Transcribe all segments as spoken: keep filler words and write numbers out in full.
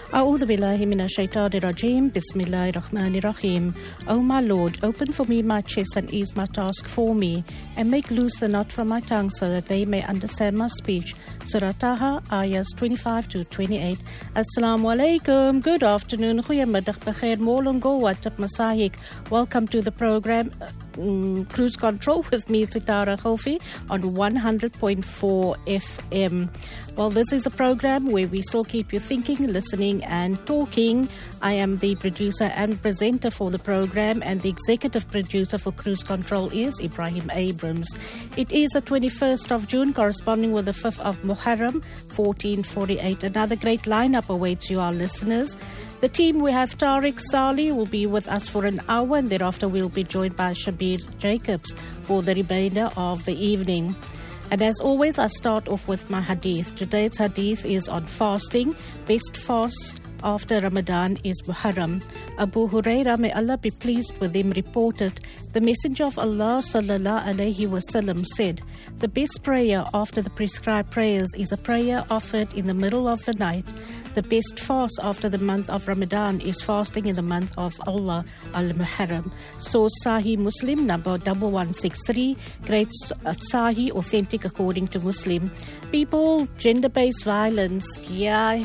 A'udhu billahi minash shaitanir rajim. Bismillahir rahmanir rahim. O my Lord, open for me my chest and ease my task for me, and make loose the knot from my tongue so that they may understand my speech. Surah Taha, ayahs twenty-five to twenty-eight. Assalamu alaikum. Good afternoon. Goeiemiddag, bekhair, molongo, watap masayik. Welcome to the program um, Cruise Control with me, Sitara Khalfi, on one hundred point four F M. Well, this is a program where we still keep you thinking, listening and talking. I am the producer and presenter for the program, and the executive producer for Cruise Control is Ibrahim Abrams. It is the twenty-first of June, corresponding with the fifth of Muharram, fourteen forty-eight. Another great lineup awaits you, our listeners. The team, we have Tariq Sali, will be with us for an hour, and thereafter we'll be joined by Shabir Jacobs for the remainder of the evening. And as always, I start off with my hadith. Today's hadith is on fasting. Best fast after Ramadan is Muharram. Abu Hurairah, may Allah be pleased with him, reported, the Messenger of Allah sallallahu alaihi wasallam said, the best prayer after the prescribed prayers is a prayer offered in the middle of the night. The best fast after the month of Ramadan is fasting in the month of Allah al-Muharram. Source Sahih Muslim, number one one six three. Great Sahih, authentic according to Muslim. People, gender-based violence, yeah.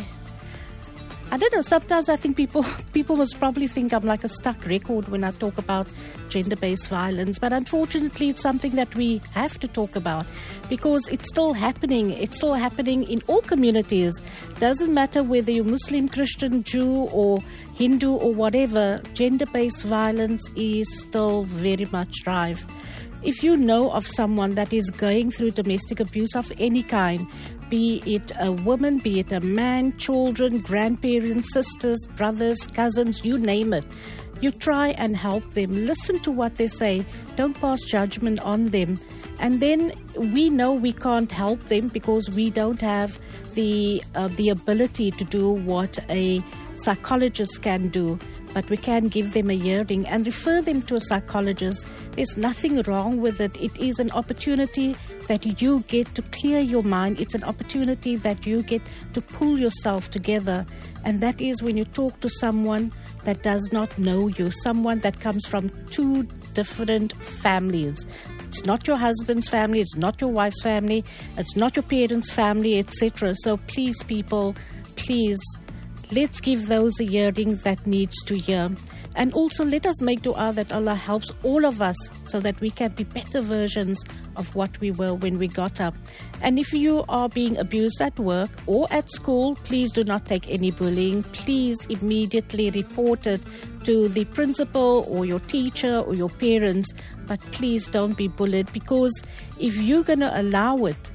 I don't know, sometimes I think people people must probably think I'm like a stuck record when I talk about gender-based violence, but unfortunately it's something that we have to talk about because it's still happening. It's still happening in all communities. Doesn't matter whether you're Muslim, Christian, Jew or Hindu or whatever, gender-based violence is still very much rife. If you know of someone that is going through domestic abuse of any kind, be it a woman, be it a man, children, grandparents, sisters, brothers, cousins, you name it, you try and help them. Listen to what they say. Don't pass judgment on them. And then we know we can't help them because we don't have the uh, the ability to do what a psychologist can do. But we can give them a hearing and refer them to a psychologist. There's nothing wrong with it. It is an opportunity that you get to clear your mind. It's an opportunity that you get to pull yourself together. And that is when you talk to someone that does not know you, someone that comes from two different families. It's not your husband's family, it's not your wife's family, it's not your parents' family, et cetera. So please, people, please, let's give those a hearing that needs to hear. And also let us make dua that Allah helps all of us so that we can be better versions of what we were when we got up. And if you are being abused at work or at school, please do not take any bullying. Please immediately report it to the principal or your teacher or your parents. But please don't be bullied, because if you're going to allow it,